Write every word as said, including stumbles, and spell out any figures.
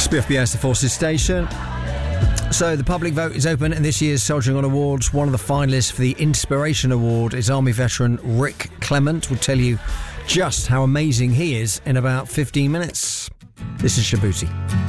Spiff B S, the Forces Station. So the public vote is open in this year's Soldiering On Awards. One of the finalists for the Inspiration Award is Army veteran Rick Clement. We'll tell you just how amazing he is in about fifteen minutes. This is Shabuti.